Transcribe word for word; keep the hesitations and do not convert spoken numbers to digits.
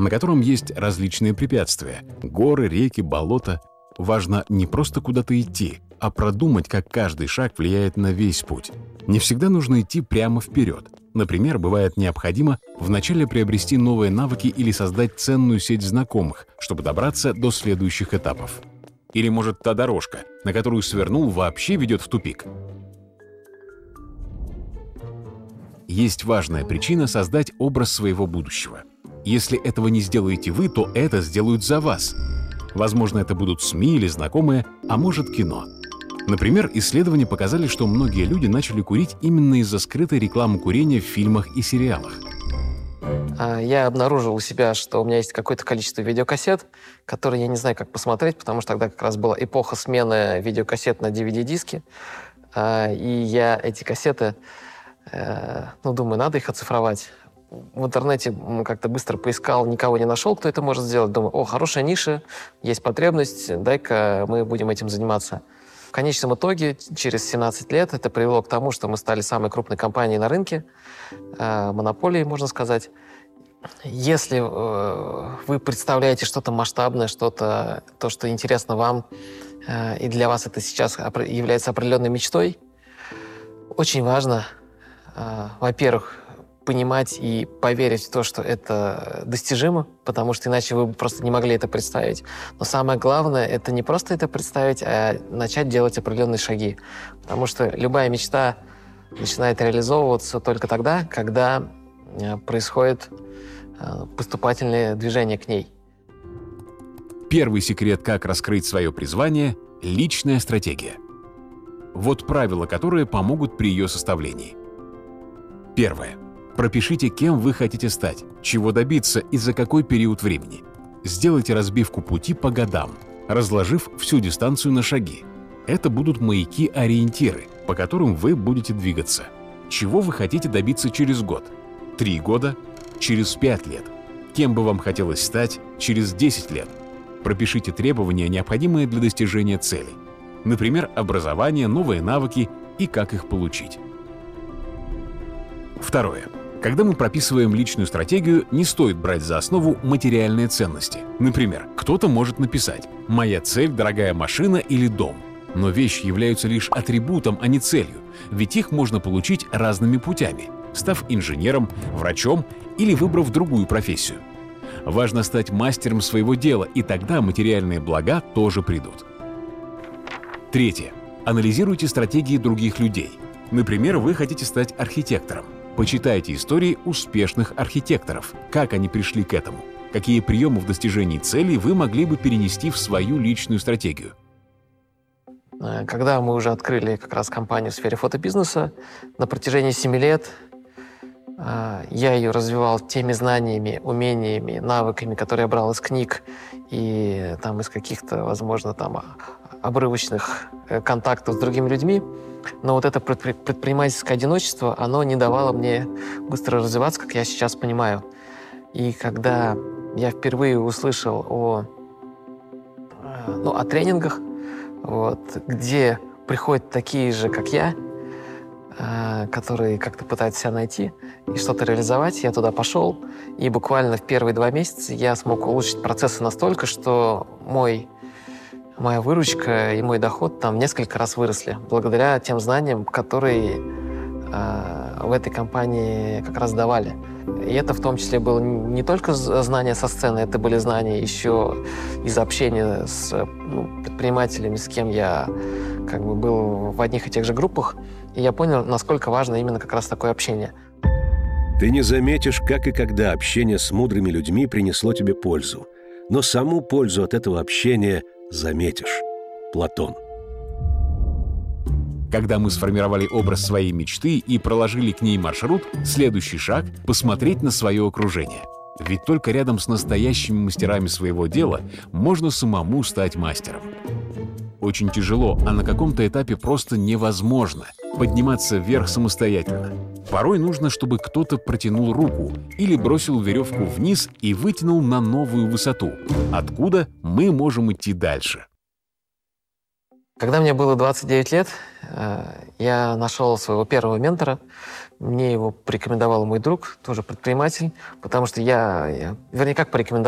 на котором есть различные препятствия – горы, реки, болота. Важно не просто куда-то идти, а продумать, как каждый шаг влияет на весь путь. Не всегда нужно идти прямо вперед. Например, бывает необходимо вначале приобрести новые навыки или создать ценную сеть знакомых, чтобы добраться до следующих этапов. Или, может, та дорожка, на которую свернул, вообще ведет в тупик. Есть важная причина создать образ своего будущего. Если этого не сделаете вы, то это сделают за вас. Возможно, это будут СМИ или знакомые, а может, кино. Например, исследования показали, что многие люди начали курить именно из-за скрытой рекламы курения в фильмах и сериалах. Я обнаружил у себя, что у меня есть какое-то количество видеокассет, которые я не знаю, как посмотреть, потому что тогда как раз была эпоха смены видеокассет на ди ви ди-диски. И я эти кассеты, ну, думаю, надо их оцифровать. В интернете как-то быстро поискал, никого не нашел, кто это может сделать. Думаю, о, хорошая ниша, есть потребность, дай-ка мы будем этим заниматься. В конечном итоге, через семнадцать лет, это привело к тому, что мы стали самой крупной компанией на рынке, э, монополией, можно сказать. Если э, вы представляете что-то масштабное, что-то, то, что интересно вам, э, и для вас это сейчас является определенной мечтой, очень важно, э, во-первых, понимать и поверить в то, что это достижимо, потому что иначе вы бы просто не могли это представить. Но самое главное — это не просто это представить, а начать делать определенные шаги. Потому что любая мечта начинает реализовываться только тогда, когда происходит поступательное движение к ней. Первый секрет, как раскрыть свое призвание — личная стратегия. Вот правила, которые помогут при ее составлении. Первое. Пропишите, кем вы хотите стать, чего добиться и за какой период времени. Сделайте разбивку пути по годам, разложив всю дистанцию на шаги. Это будут маяки-ориентиры, по которым вы будете двигаться. Чего вы хотите добиться через год? Три года? Через пять лет? Кем бы вам хотелось стать через десять лет? Пропишите требования, необходимые для достижения цели. Например, образование, новые навыки и как их получить. Второе. Когда мы прописываем личную стратегию, не стоит брать за основу материальные ценности. Например, кто-то может написать «Моя цель – дорогая машина или дом». Но вещи являются лишь атрибутом, а не целью, ведь их можно получить разными путями, став инженером, врачом или выбрав другую профессию. Важно стать мастером своего дела, и тогда материальные блага тоже придут. Третье. Анализируйте стратегии других людей. Например, вы хотите стать архитектором. Почитайте истории успешных архитекторов, как они пришли к этому, какие приемы в достижении целей вы могли бы перенести в свою личную стратегию. Когда мы уже открыли как раз компанию в сфере фотобизнеса, на протяжении семи лет я ее развивал теми знаниями, умениями, навыками, которые я брал из книг и там, из каких-то, возможно, там, обрывочных контактов с другими людьми. Но вот это предпринимательское одиночество, оно не давало мне быстро развиваться, как я сейчас понимаю. И когда я впервые услышал о, ну, о тренингах, вот, где приходят такие же, как я, которые как-то пытаются себя найти и что-то реализовать, я туда пошел, и буквально в первые два месяца я смог улучшить процессы настолько, что мой моя выручка и мой доход там несколько раз выросли благодаря тем знаниям, которые э, в этой компании как раз давали. И это в том числе было не только знания со сцены, это были знания еще из общения с, ну, предпринимателями, с кем я как бы был в одних и тех же группах. И я понял, насколько важно именно как раз такое общение. Ты не заметишь, как и когда общение с мудрыми людьми принесло тебе пользу. Но саму пользу от этого общения заметишь. Платон. Когда мы сформировали образ своей мечты и проложили к ней маршрут, следующий шаг — посмотреть на свое окружение. Ведь только рядом с настоящими мастерами своего дела можно самому стать мастером. Очень тяжело, а на каком-то этапе просто невозможно подниматься вверх самостоятельно. Порой нужно, чтобы кто-то протянул руку или бросил веревку вниз и вытянул на новую высоту, откуда мы можем идти дальше. Когда мне было двадцать девять лет, э, я нашел своего первого ментора. Мне его порекомендовал мой друг, тоже предприниматель, потому что я, я вернее, как порекомендовал,